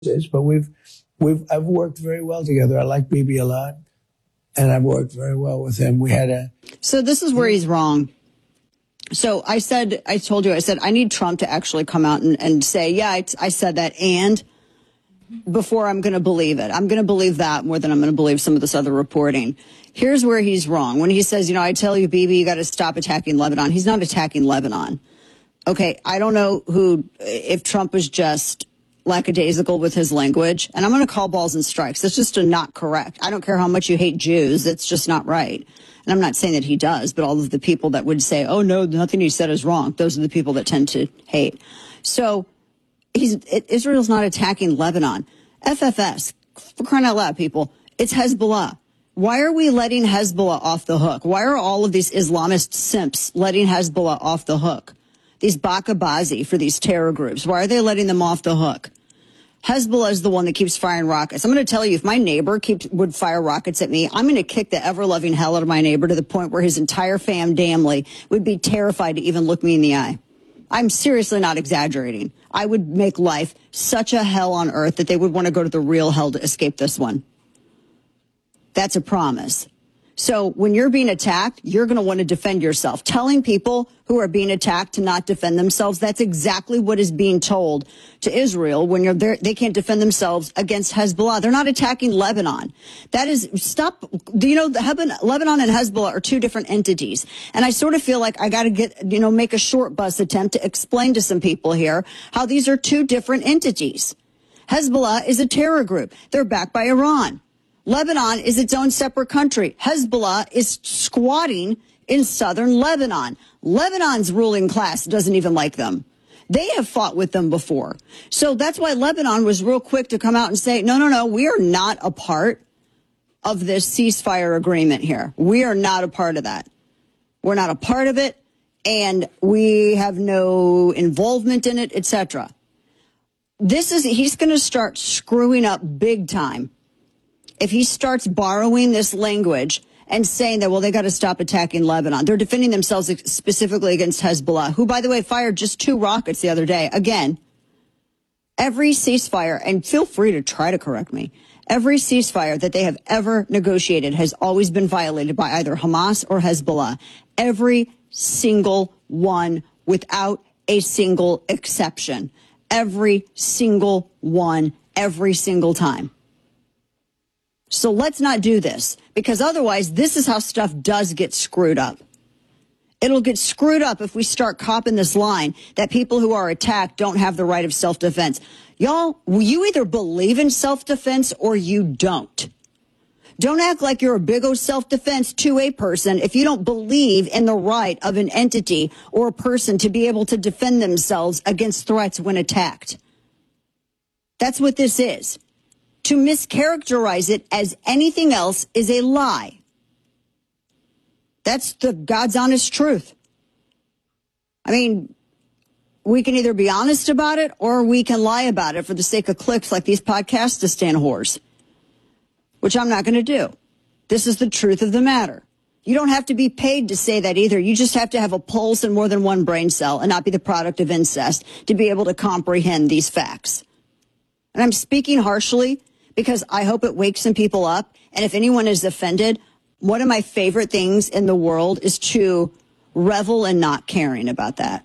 but I've worked very well together. I like Bibi a lot, and I've worked very well with him. So this is where he's wrong. So I told you, I need Trump to actually come out and say, yeah, I said that, and before I'm going to believe it. I'm going to believe that more than I'm going to believe some of this other reporting. Here's where he's wrong. When he says, I tell you, Bibi, you got to stop attacking Lebanon. He's not attacking Lebanon. Okay, I don't know if Trump was just lackadaisical with his language, and I'm going to call balls and strikes. That's just not correct. I don't care how much you hate Jews. It's just not right. And I'm not saying that he does, but all of the people that would say, oh, no, nothing he said is wrong, those are the people that tend to hate. So Israel's not attacking Lebanon. FFS, for crying out loud, people, it's Hezbollah. Why are we letting Hezbollah off the hook? Why are all of these Islamist simps letting Hezbollah off the hook? These Bakabazi for these terror groups, why are they letting them off the hook? Hezbollah is the one that keeps firing rockets. I'm going to tell you, if my neighbor would fire rockets at me, I'm going to kick the ever-loving hell out of my neighbor to the point where his entire family would be terrified to even look me in the eye. I'm seriously not exaggerating. I would make life such a hell on earth that they would want to go to the real hell to escape this one. That's a promise. So when you're being attacked, you're going to want to defend yourself. Telling people who are being attacked to not defend themselves, that's exactly what is being told to Israel when you're there. They can't defend themselves against Hezbollah. They're not attacking Lebanon. That is, stop. Lebanon and Hezbollah are two different entities. And I sort of feel like I got to make a short bus attempt to explain to some people here how these are two different entities. Hezbollah is a terror group. They're backed by Iran. Lebanon is its own separate country. Hezbollah is squatting in southern Lebanon. Lebanon's ruling class doesn't even like them. They have fought with them before. So that's why Lebanon was real quick to come out and say, no, we are not a part of this ceasefire agreement here. We are not a part of that. We're not a part of it, and we have no involvement in it, etc. He's going to start screwing up big time if he starts borrowing this language and saying that, well, they got to stop attacking Lebanon. They're defending themselves specifically against Hezbollah, who, by the way, fired just 2 rockets the other day. Again, every ceasefire, and feel free to try to correct me, every ceasefire that they have ever negotiated has always been violated by either Hamas or Hezbollah. Every single one, without a single exception. Every single one, every single time. So let's not do this, because otherwise this is how stuff does get screwed up. It'll get screwed up if we start copping this line that people who are attacked don't have the right of self-defense. Y'all, you either believe in self-defense or you don't. Don't act like you're a big old self-defense to a person if you don't believe in the right of an entity or a person to be able to defend themselves against threats when attacked. That's what this is. To mischaracterize it as anything else is a lie. That's the God's honest truth. I mean, we can either be honest about it or we can lie about it for the sake of clicks like these podcastistan whores, which I'm not going to do. This is the truth of the matter. You don't have to be paid to say that either. You just have to have a pulse and more than one brain cell and not be the product of incest to be able to comprehend these facts. And I'm speaking harshly because I hope it wakes some people up. And if anyone is offended, one of my favorite things in the world is to revel in not caring about that.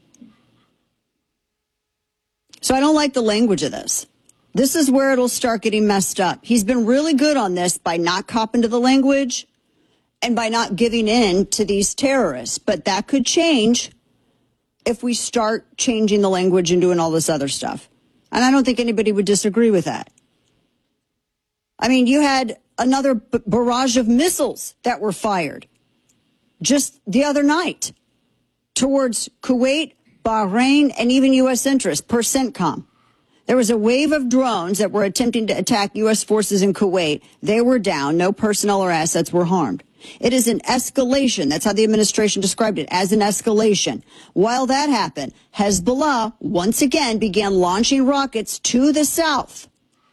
So I don't like the language of this. This is where it'll start getting messed up. He's been really good on this by not copping to the language and by not giving in to these terrorists. But that could change if we start changing the language and doing all this other stuff. And I don't think anybody would disagree with that. I mean, you had another barrage of missiles that were fired just the other night towards Kuwait, Bahrain, and even U.S. interests per CENTCOM. There was a wave of drones that were attempting to attack U.S. forces in Kuwait. They were down. No personnel or assets were harmed. It is an escalation. That's how the administration described it, as an escalation. While that happened, Hezbollah once again began launching rockets to the south,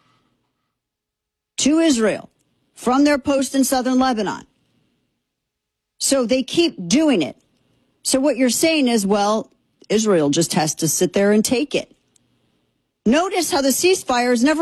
to Israel, from their post in southern Lebanon. So they keep doing it. So what you're saying is, well, Israel just has to sit there and take it. Notice how the ceasefire is never